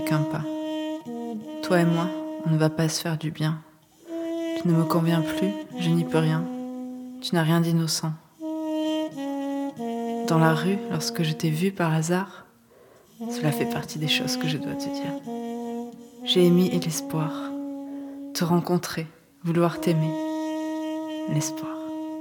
qu'un pas. Toi et moi, on ne va pas se faire du bien. Tu ne me conviens plus, je n'y peux rien. Tu n'as rien d'innocent. Dans la rue, lorsque je t'ai vu par hasard, cela fait partie des choses que je dois te dire. J'ai émis l'espoir, te rencontrer, vouloir t'aimer, l'espoir.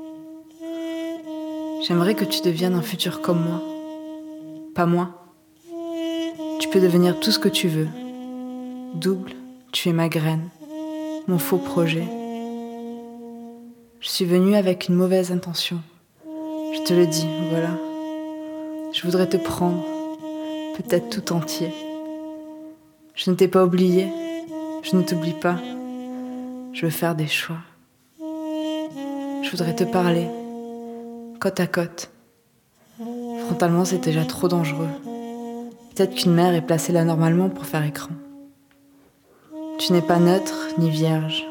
J'aimerais que tu deviennes un futur comme moi, pas moi. Tu peux devenir tout ce que tu veux. Double, tu es ma graine, mon faux projet. Je suis venue avec une mauvaise intention. Je te le dis, voilà. Je voudrais te prendre, peut-être tout entier. Je ne t'ai pas oublié, je ne t'oublie pas. Je veux faire des choix. Je voudrais te parler, côte à côte. Frontalement, c'est déjà trop dangereux. Peut-être qu'une mère est placée là normalement pour faire écran. Tu n'es pas neutre ni vierge.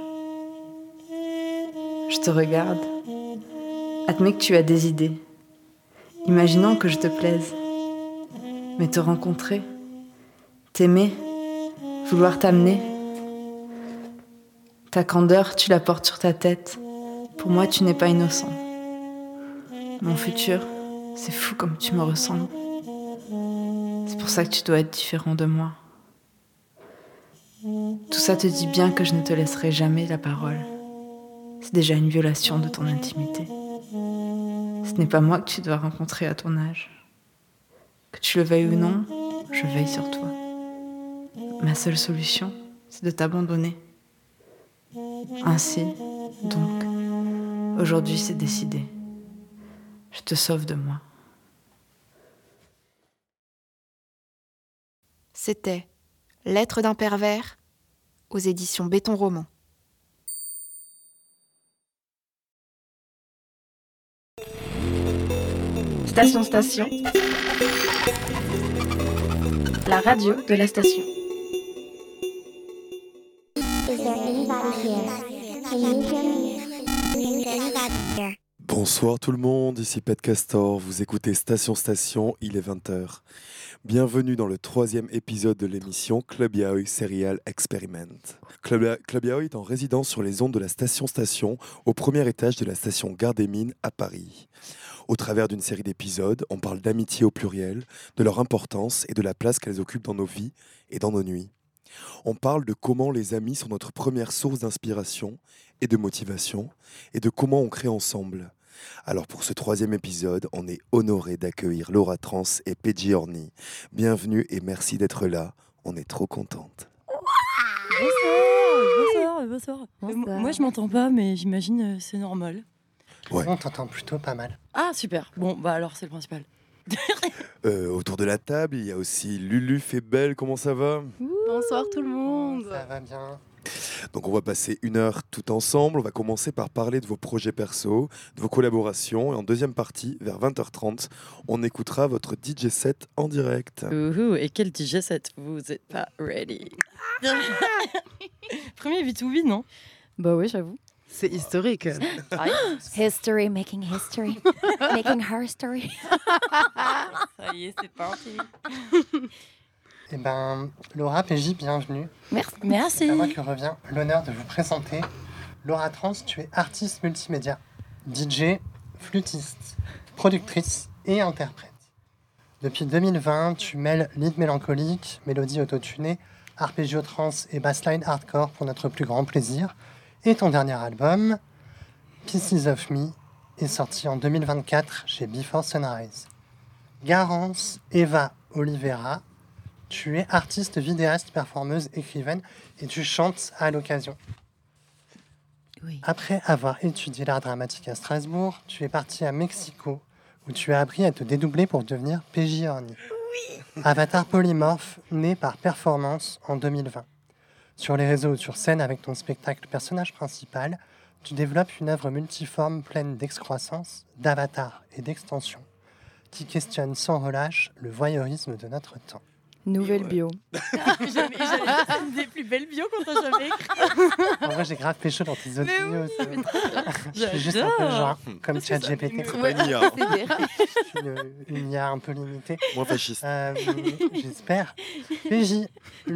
Je te regarde. Admets que tu as des idées. Imaginons que je te plaise. Mais te rencontrer, t'aimer, vouloir t'amener. Ta candeur, tu la portes sur ta tête. Pour moi, tu n'es pas innocent. Mon futur, c'est fou comme tu me ressembles. C'est pour ça que tu dois être différent de moi. Tout ça te dit bien que je ne te laisserai jamais la parole. C'est déjà une violation de ton intimité. Ce n'est pas moi que tu dois rencontrer à ton âge. Que tu le veuilles ou non, je veille sur toi. Ma seule solution, c'est de t'abandonner. Ainsi, donc, aujourd'hui c'est décidé. Je te sauve de moi. C'était Lettre d'un pervers aux éditions Béton Roman. Station. La radio de la station. Is there anybody here? Can you hear me? Bonsoir tout le monde, ici Pet Castor, vous écoutez Station, il est 20h. Bienvenue dans le 3e épisode de l'émission Club Yaoi Serial Experiment. Club Yaoi est en résidence sur les ondes de la station, au premier étage de la station Gare des Mines à Paris. Au travers d'une série d'épisodes, on parle d'amitié au pluriel, de leur importance et de la place qu'elles occupent dans nos vies et dans nos nuits. On parle de comment les amis sont notre première source d'inspiration et de motivation, et de comment on crée ensemble. Alors pour ce 3e épisode, on est honoré d'accueillir Laura Trans et Peggy Orny. Bienvenue et merci d'être là, on est trop contente. Bonsoir. Moi je m'entends pas, mais j'imagine c'est normal. Ouais. On t'entend plutôt pas mal. Ah super, bon bah alors c'est le principal. Autour de la table, il y a aussi Lulu Fébelle, comment ça va ? Bonsoir tout le monde. Ça va bien. Donc on va passer 1 heure tout ensemble, on va commencer par parler de vos projets perso, de vos collaborations, et en deuxième partie, vers 20h30, on écoutera votre DJ set en direct. Et quel DJ set ? Vous êtes pas ready. Premier B2B, non ? Bah oui, j'avoue. C'est historique. History, making history. Making her story. Ça y est, c'est parti. Eh ben, Laura, PJ, bienvenue. Merci. C'est à moi que revient l'honneur de vous présenter. Laura Trans, tu es artiste multimédia, DJ, flûtiste, productrice et interprète. Depuis 2020, tu mêles lead mélancolique, mélodie autotunée, arpeggio trans et bassline hardcore pour notre plus grand plaisir. Et ton dernier album, Pieces of Me, est sorti en 2024 chez Before Sunrise. Garance Eva Oliveira, tu es artiste, vidéaste, performeuse, écrivaine et tu chantes à l'occasion. Oui. Après avoir étudié l'art dramatique à Strasbourg, tu es partie à Mexico où tu as appris à te dédoubler pour devenir PJ Orny. Oui. Avatar polymorphe né par performance en 2020. Sur les réseaux ou sur scène avec ton spectacle personnage principal, tu développes une œuvre multiforme pleine d'excroissance, d'avatar et d'extension qui questionne sans relâche le voyeurisme de notre temps. Nouvelle bio. J'allais faire une des plus belles bios qu'on t'a jamais écrit. En vrai, j'ai grave pécho dans tes autres Mais vidéos. oui, Je suis juste un peu genre, comme ChatGPT. C'est pas une IA, Une IA un peu limitée. moins fasciste. J'espère. PJ,